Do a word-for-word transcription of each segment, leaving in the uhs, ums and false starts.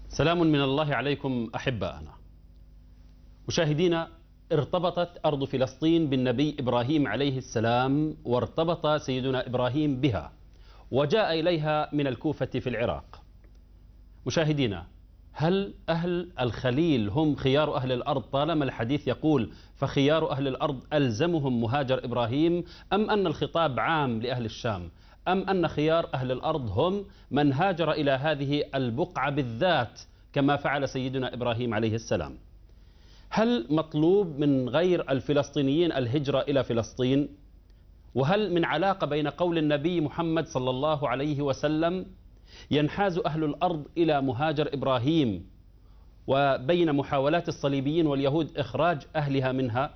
سلام من الله عليكم أحبائنا. مشاهدينا، ارتبطت أرض فلسطين بالنبي إبراهيم عليه السلام، وارتبط سيدنا إبراهيم بها وجاء إليها من الكوفة في العراق. مشاهدينا، هل أهل الخليل هم خيار أهل الأرض طالما الحديث يقول فخيار أهل الأرض ألزمهم مهاجر إبراهيم، أم أن الخطاب عام لأهل الشام، أم أن خيار أهل الأرض هم من هاجر إلى هذه البقعة بالذات كما فعل سيدنا إبراهيم عليه السلام؟ هل مطلوب من غير الفلسطينيين الهجرة إلى فلسطين؟ وهل من علاقة بين قول النبي محمد صلى الله عليه وسلم ينحاز أهل الأرض إلى مهاجر إبراهيم وبين محاولات الصليبيين واليهود إخراج أهلها منها؟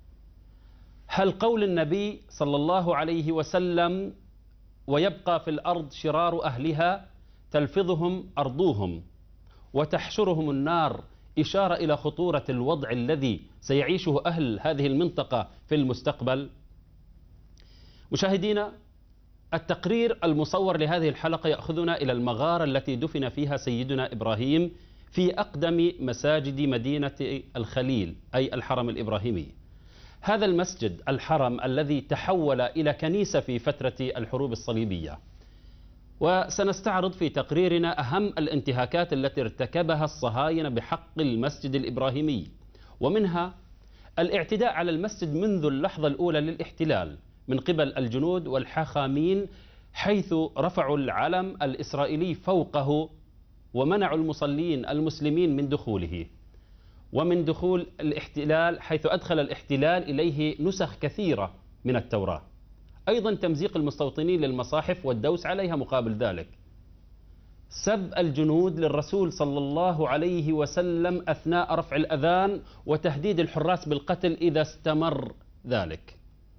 هل قول النبي صلى الله عليه وسلم ويبقى في الأرض شرار أهلها تلفظهم أرضوهم وتحشرهم النار إشارة إلى خطورة الوضع الذي سيعيشه أهل هذه المنطقة في المستقبل؟ مشاهدينا، التقرير المصور لهذه الحلقة يأخذنا إلى المغارة التي دفن فيها سيدنا إبراهيم في أقدم مساجد مدينة الخليل، أي الحرم الإبراهيمي. هذا المسجد الحرم الذي تحول إلى كنيسة في فترة الحروب الصليبية. وسنستعرض في تقريرنا أهم الانتهاكات التي ارتكبها الصهاينة بحق المسجد الإبراهيمي، ومنها الاعتداء على المسجد منذ اللحظة الأولى للاحتلال من قبل الجنود والحاخامين، حيث رفعوا العلم الإسرائيلي فوقه ومنعوا المصلين المسلمين من دخوله ومن دخول الاحتلال، حيث أدخل الاحتلال إليه نسخ كثيرة من التوراة. أيضا تمزيق المستوطنين للمصاحف والدوس عليها مقابل ذلك. سب الجنود للرسول صلى الله عليه وسلم أثناء رفع الأذان وتهديد الحراس بالقتل إذا استمر ذلك.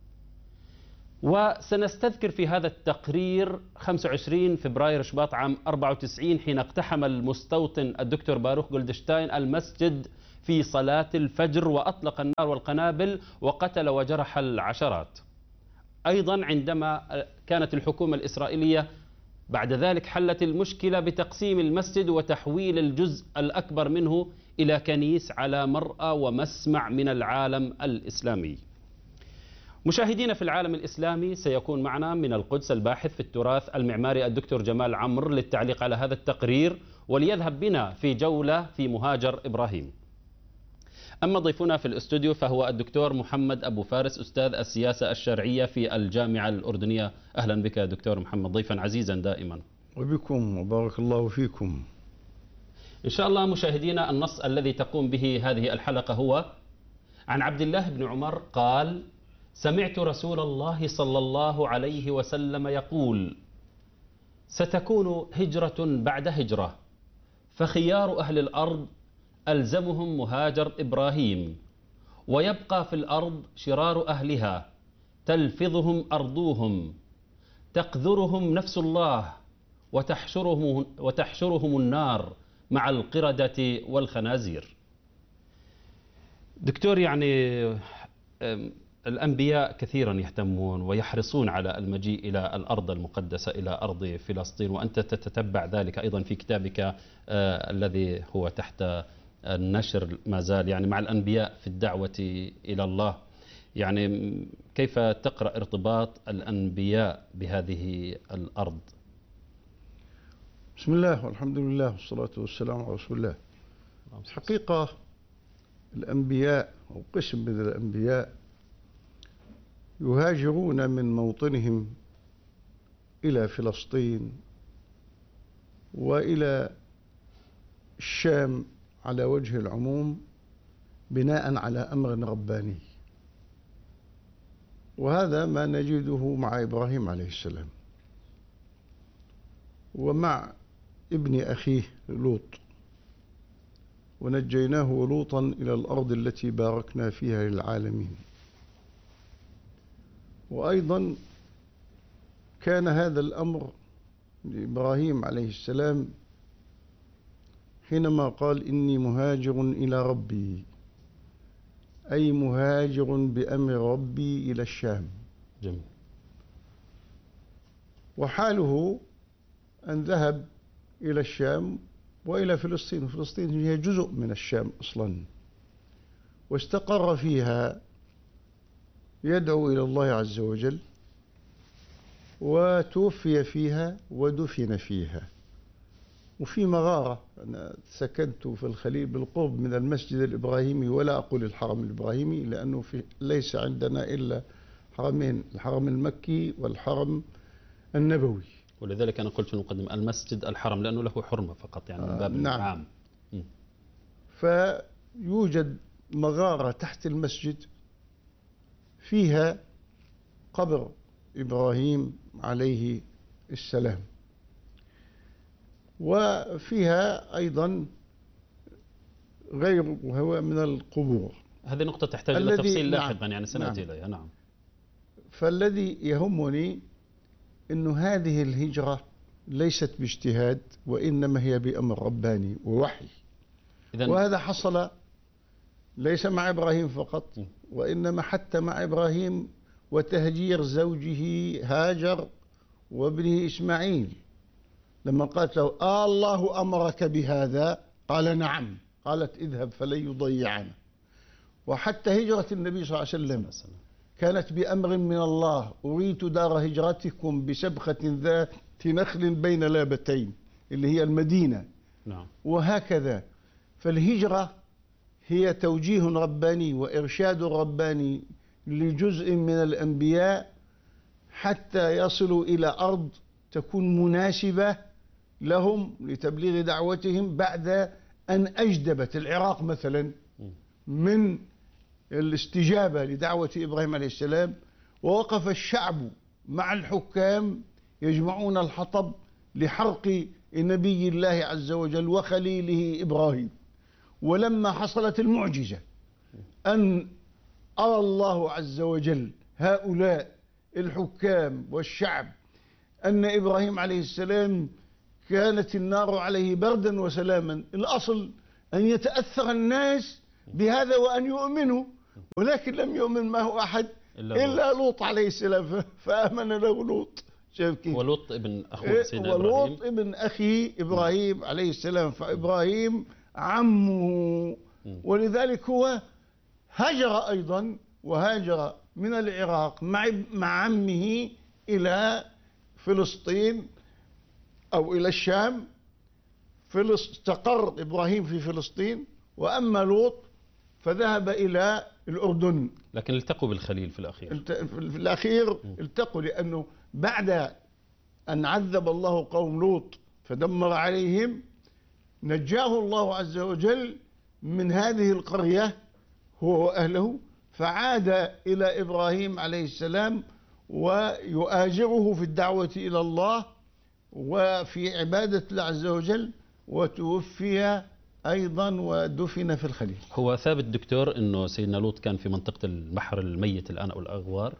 وسنستذكر في هذا التقرير خمسة وعشرين فبراير شباط عام أربعة وتسعين حين اقتحم المستوطن الدكتور باروخ جولدشتاين المسجد في صلاة الفجر وأطلق النار والقنابل وقتل وجرح العشرات. أيضا عندما كانت الحكومة الإسرائيلية بعد ذلك حلت المشكلة بتقسيم المسجد وتحويل الجزء الأكبر منه إلى كنيس على مرأى ومسمع من العالم الإسلامي. مشاهدينا، في العالم الإسلامي سيكون معنا من القدس الباحث في التراث المعماري الدكتور جمال عمرو للتعليق على هذا التقرير وليذهب بنا في جولة في مهاجر إبراهيم. أما ضيفنا في الاستوديو فهو الدكتور محمد أبو فارس، أستاذ السياسة الشرعية في الجامعة الأردنية. أهلا بك دكتور محمد، ضيفا عزيزا دائما. وبكم وبارك الله فيكم. إن شاء الله مشاهدينا، النص الذي تقوم به هذه الحلقة هو عن عبد الله بن عمر قال: سمعت رسول الله صلى الله عليه وسلم يقول: ستكون هجرة بعد هجرة، فخيار أهل الأرض ألزمهم مهاجر إبراهيم، ويبقى في الأرض شرار أهلها تلفظهم أرضوهم، تقذرهم نفس الله، وتحشرهم, وتحشرهم النار مع القردة والخنازير. دكتور، يعني الأنبياء كثيرا يهتمون ويحرصون على المجيء إلى الأرض المقدسة، إلى أرض فلسطين، وأنت تتتبع ذلك أيضا في كتابك آه الذي هو تحت النشر ما زال، يعني مع الأنبياء في الدعوة إلى الله. يعني كيف تقرأ ارتباط الأنبياء بهذه الأرض؟ بسم الله والحمد لله والصلاة والسلام على رسول الله. الحقيقة الأنبياء أو قسم من الأنبياء يهاجرون من موطنهم إلى فلسطين وإلى الشام على وجه العموم بناء على أمر رباني، وهذا ما نجده مع إبراهيم عليه السلام ومع ابن أخيه لوط، ونجيناه ولوطا إلى الأرض التي باركنا فيها للعالمين. وأيضا كان هذا الأمر لإبراهيم عليه السلام حينما قال: إني مهاجر إلى ربي، أي مهاجر بأمر ربي إلى الشام. جميل. وحاله أن ذهب إلى الشام وإلى فلسطين. وفلسطين هي جزء من الشام أصلا، واستقر فيها يدعو إلى الله عز وجل، وتوفي فيها ودفن فيها. وفي مغارة، أنا سكنت في الخليل بالقرب من المسجد الإبراهيمي، ولا أقول الحرم الإبراهيمي لأنه في ليس عندنا إلا حرمين، الحرم المكي والحرم النبوي. ولذلك أنا قلت نقدم المسجد الحرم لأنه له حرمة فقط، يعني من باب نعم. العام. فيوجد مغارة تحت المسجد فيها قبر إبراهيم عليه السلام، وفيها أيضا غير وهو من القبور. هذه نقطة تحتاج إلى تفصيل لاحقا، يعني سنأتي إليها. نعم. فالذي يهمني أن هذه الهجرة ليست باجتهاد، وإنما هي بأمر رباني ووحي. وهذا حصل ليس مع إبراهيم فقط، وإنما حتى مع إبراهيم وتهجير زوجه هاجر وابنه إسماعيل. لما قالت له آه الله أمرك بهذا؟ قال نعم. قالت اذهب فلن يضيعنا. وحتى هجرة النبي صلى الله عليه وسلم كانت بأمر من الله، أريت دار هجرتكم بسبخة ذات نخل بين لابتين، اللي هي المدينة. نعم. وهكذا فالهجرة هي توجيه رباني وإرشاد رباني لجزء من الأنبياء حتى يصلوا إلى أرض تكون مناسبة لهم لتبليغ دعوتهم، بعد أن أجدبت العراق مثلا من الاستجابة لدعوة إبراهيم عليه السلام، ووقف الشعب مع الحكام يجمعون الحطب لحرق نبي الله عز وجل وخليله إبراهيم. ولما حصلت المعجزة أن أرى الله عز وجل هؤلاء الحكام والشعب أن إبراهيم عليه السلام كانت النار عليه بردا وسلاما، الأصل أن يتأثر الناس بهذا وأن يؤمنوا، ولكن لم يؤمن معه أحد إلا لوط عليه السلام، فآمن له لوط. شايف كيف؟ ولوط ابن أخوه سيدنا إبراهيم، ولوط ابن أخي إبراهيم عليه السلام، فإبراهيم عمه، ولذلك هو هاجر أيضا، وهاجر من العراق مع مع عمه إلى فلسطين أو إلى الشام. استقر إبراهيم في فلسطين، وأما لوط فذهب إلى الأردن. لكن التقوا بالخليل في الأخير. في الأخير التقوا، لأنه بعد أن عذب الله قوم لوط فدمر عليهم، نجاه الله عز وجل من هذه القرية هو وأهله، فعاد إلى إبراهيم عليه السلام ويؤاجره في الدعوة إلى الله وفي عبادة الله عز وجل، وتوفي أيضا ودفن في الخليل. هو ثابت دكتور أنه سيدنا لوط كان في منطقة البحر الميت الآن أو الأغوار؟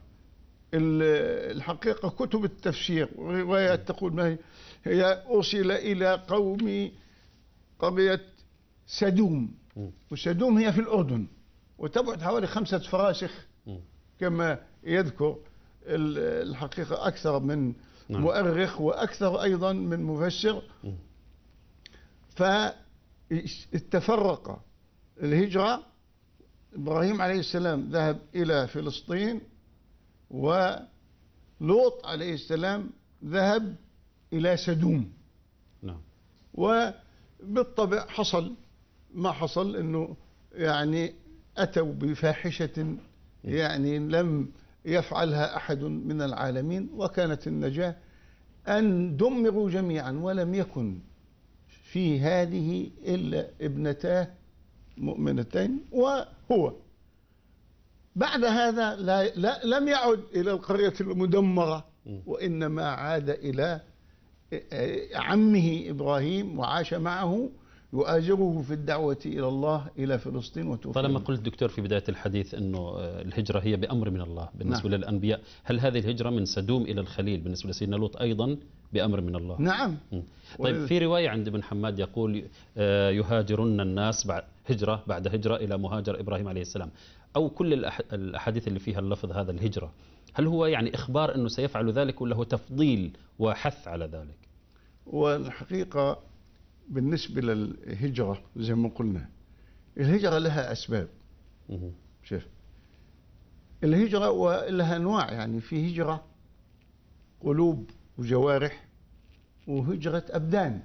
الحقيقة كتب التفسير وروايات تقول ما هي, هي أرسل إلى قوم قرية سدوم، وسدوم هي في الأردن، وتبعد حوالي خمسة فراسخ كما يذكر الحقيقة أكثر من نعم. مؤرخ وأكثر أيضا من مفسر. فاتفرق الهجرة، إبراهيم عليه السلام ذهب إلى فلسطين، ولوط عليه السلام ذهب إلى سدوم. نعم. وبالطبع حصل ما حصل، أنه يعني أتوا بفاحشة يعني لم يفعلها أحد من العالمين، وكانت النجاة أن دمروا جميعا، ولم يكن في هذه إلا ابنتاه مؤمنتين وهو. بعد هذا لا لا لم يعد إلى القرية المدمرة، وإنما عاد إلى عمه إبراهيم وعاش معه يؤاجره في الدعوة إلى الله إلى فلسطين وتوفي. طالما قلت دكتور في بداية الحديث أنه الهجرة هي بأمر من الله بالنسبة نعم. للأنبياء، هل هذه الهجرة من سدوم إلى الخليل بالنسبة لسيدنا لوط أيضا بأمر من الله؟ نعم. طيب في رواية عند ابن حماد يقول يهاجرن الناس بعد هجرة بعد هجرة إلى مهاجر إبراهيم عليه السلام، أو كل الأحاديث اللي فيها اللفظ هذا الهجرة، هل هو يعني إخبار أنه سيفعل ذلك ولا هو تفضيل وحث على ذلك؟ والحقيقة بالنسبة للهجرة زي ما قلنا، الهجرة لها أسباب. شوف الهجرة ولها أنواع، يعني في هجرة قلوب وجوارح وهجرة أبدان.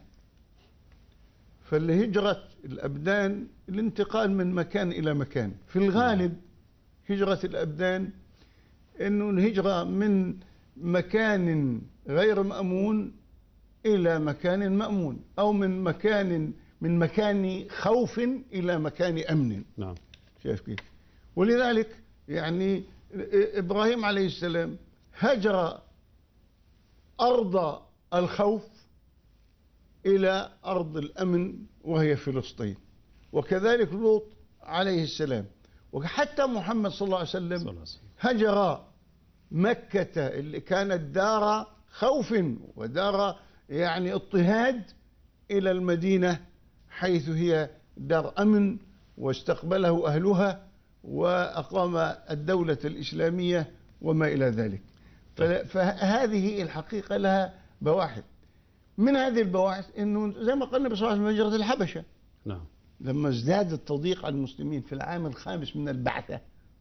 فالهجرة الأبدان الانتقال من مكان إلى مكان، في الغالب هجرة الأبدان إنه الهجرة من مكان غير مأمون إلى مكان مأمون، أو من مكان من مكان خوف إلى مكان أمن. نعم. شايف كيف؟ ولذلك يعني إبراهيم عليه السلام هجر أرض الخوف إلى أرض الأمن وهي فلسطين، وكذلك لوط عليه السلام، وحتى محمد صلى الله عليه وسلم هجر مكة اللي كانت دار خوف ودار يعني اضطهاد إلى المدينة حيث هي دار أمن، واستقبله أهلها وأقام الدولة الإسلامية وما إلى ذلك. فهذه الحقيقة لها بواحث. من هذه البواحث أنه زي ما قال النبي صلى الله عليه وسلم هجرة الحبشة. نعم. لما ازداد التضييق على المسلمين في العام الخامس من البعثة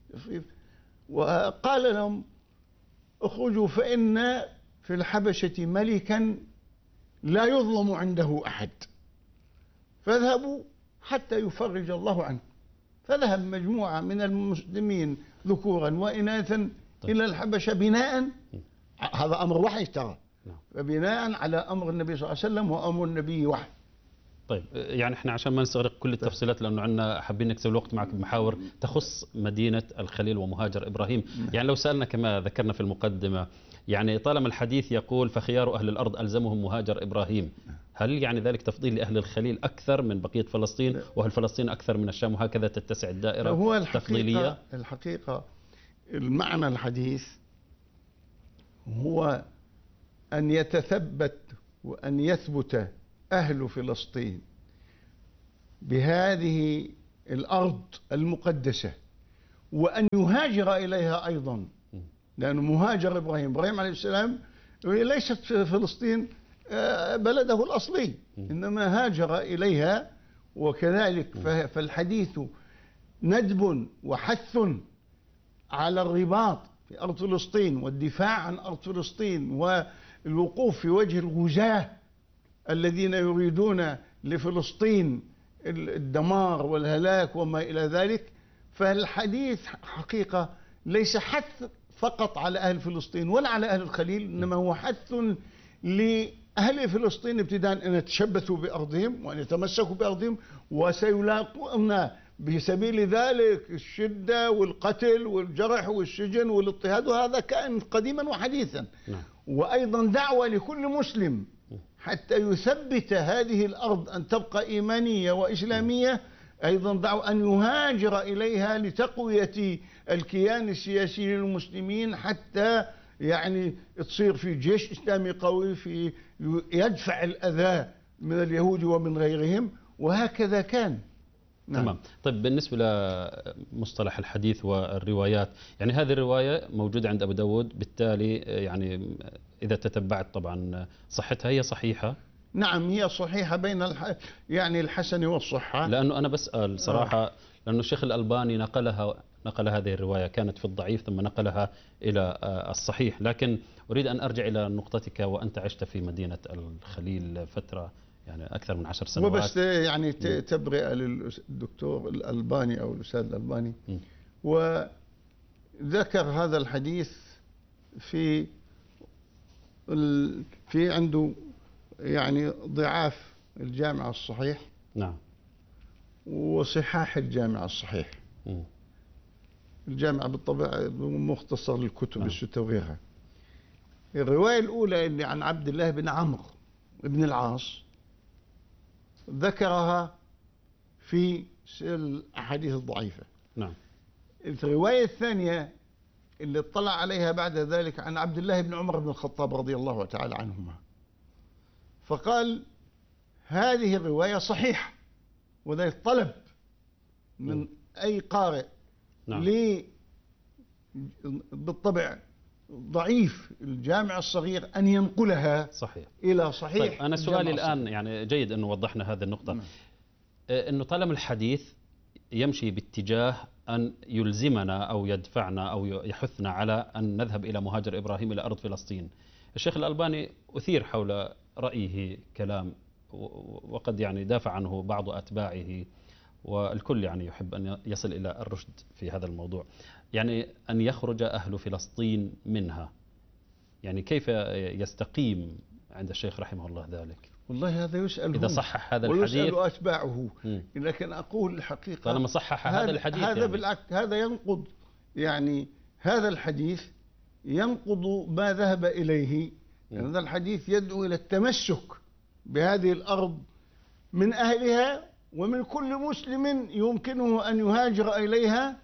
وقال لهم اخرجوا فإن في الحبشة ملكا لا يظلم عنده أحد، فاذهبوا حتى يفرج الله عنه. فذهب مجموعة من المسلمين ذكورا وإناثا طيب. إلى الحبشة بناء، هذا أمر وحي ترى، بناء على أمر النبي صلى الله عليه وسلم وأمر النبي وحي. طيب يعني احنا عشان ما نستغرق كل التفصيلات لانه عندنا حابين نكسب الوقت معك بمحاور تخص مدينه الخليل ومهاجر ابراهيم، يعني لو سالنا كما ذكرنا في المقدمه، يعني طالما الحديث يقول فخيار اهل الارض الزمهم مهاجر ابراهيم، هل يعني ذلك تفضيل لاهل الخليل اكثر من بقيه فلسطين واهل فلسطين اكثر من الشام، وهكذا تتسع الدائره هو التفضيليه؟ الحقيقه المعنى الحديث هو ان يتثبت وان يثبت أهل فلسطين بهذه الأرض المقدسة، وأن يهاجر إليها أيضا، لأنه مهاجر إبراهيم إبراهيم عليه السلام ليست في فلسطين بلده الأصلي، إنما هاجر إليها. وكذلك فالحديث ندب وحث على الرباط في أرض فلسطين والدفاع عن أرض فلسطين والوقوف في وجه الغزاة الذين يريدون لفلسطين الدمار والهلاك وما إلى ذلك. فالحديث حقيقة ليس حث فقط على أهل فلسطين ولا على أهل الخليل، إنما هو حث لأهل فلسطين ابتداء أن يتشبثوا بأرضهم وأن يتمسكوا بأرضهم، وسيلاقون بسبيل ذلك الشدة والقتل والجرح والسجن والاضطهاد، وهذا كان قديما وحديثا. وأيضا دعوة لكل مسلم حتى يثبت هذه الأرض أن تبقى إيمانية وإسلامية، أيضا دعوة أن يهاجر إليها لتقوية الكيان السياسي للمسلمين، حتى يعني تصير في جيش إسلامي قوي في يدفع الأذى من اليهود ومن غيرهم، وهكذا كان. نعم. تمام. طيب بالنسبة لمصطلح الحديث والروايات، يعني هذه الرواية موجودة عند أبو داود، بالتالي يعني إذا تتبعت طبعا صحتها هي صحيحة؟ نعم هي صحيحة بين الح... يعني الحسن والصحة. لأنه أنا بسأل صراحة لأنه الشيخ الألباني نقلها نقل هذه الرواية كانت في الضعيف ثم نقلها إلى الصحيح، لكن أريد أن أرجع إلى نقطتك، وأنت عشت في مدينة الخليل فترة يعني أكثر من عشر سنوات، وبس يعني تبرئة للدكتور الألباني أو الأستاذ الألباني، م. وذكر هذا الحديث في في عنده يعني ضعاف الجامع الصحيح، نعم، وصحاح الجامع الصحيح. م. الجامع بالطبع مختصر للكتب نعم. الستة وغيرها. الرواية الأولى اللي عن عبد الله بن عمرو بن العاص ذكرها في الأحاديث الضعيفة. نعم. الرواية الثانية اللي اطلع عليها بعد ذلك عن عبد الله بن عمر بن الخطاب رضي الله تعالى عنهما، فقال هذه الرواية صحيحة، وذلك طلب من م. أي قارئ نعم. لي بالطبع ضعيف الجامع الصغير أن ينقلها صحيح إلى صحيح. طيب أنا سؤالي الآن يعني جيد أنه وضحنا هذه النقطة. م. أنه طالما الحديث يمشي باتجاه أن يلزمنا أو يدفعنا أو يحثنا على أن نذهب إلى مهاجر إبراهيم إلى أرض فلسطين، الشيخ الألباني أثير حول رأيه كلام وقد يعني دافع عنه بعض أتباعه، والكل يعني يحب أن يصل إلى الرشد في هذا الموضوع، يعني أن يخرج أهل فلسطين منها، يعني كيف يستقيم عند الشيخ رحمه الله ذلك؟ والله هذا يسأل إذا صحح هذا الحديث ويسأل أتباعه. لكن أقول الحقيقة طالما صحح هذا الحديث هذا يعني. بالعكس هذا ينقض، يعني هذا الحديث ينقض ما ذهب إليه. يعني هذا الحديث يدعو إلى التمسك بهذه الأرض من أهلها ومن كل مسلم يمكنه أن يهاجر إليها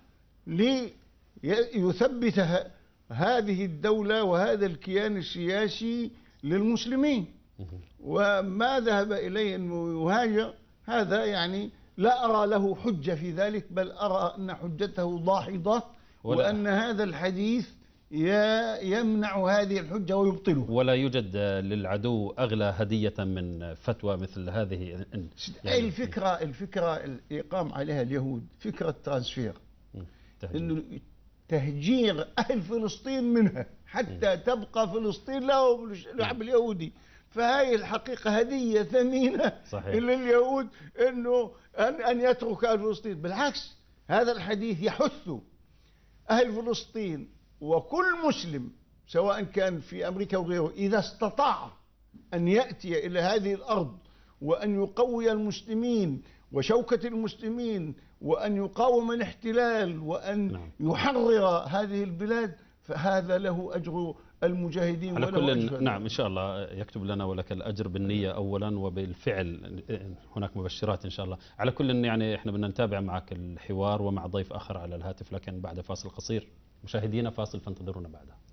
ليثبت هذه الدولة وهذا الكيان السياسي للمسلمين. وما ذهب إليه أنه يهاجر هذا يعني لا أرى له حجة في ذلك، بل أرى أن حجته داحضة وأن هذا الحديث يمنع هذه الحجة ويبطله. ولا يوجد للعدو أغلى هدية من فتوى مثل هذه. يعني الفكرة الفكرة الإقام عليها اليهود فكرة ترانسفير، إنه تهجير أهل فلسطين منها حتى تبقى فلسطين له الشعب اليهودي. فهي الحقيقة هدية ثمينة إلى اليهود إنه أن أن يترك أهل فلسطين. بالعكس هذا الحديث يحث أهل فلسطين وكل مسلم سواء كان في أمريكا وغيره إذا استطاع أن يأتي إلى هذه الأرض وأن يقوي المسلمين وشوكة المسلمين وأن يقاوم الاحتلال وأن يحرر هذه البلاد، فهذا له أجر المجاهدين. على كل نعم إن شاء الله يكتب لنا ولك الأجر بالنية أولا وبالفعل هناك مبشرات إن شاء الله. على كل يعني إحنا بدنا نتابع معك الحوار ومع ضيف آخر على الهاتف، لكن بعد فاصل قصير. مشاهدينا فاصل فانتظرونا بعده.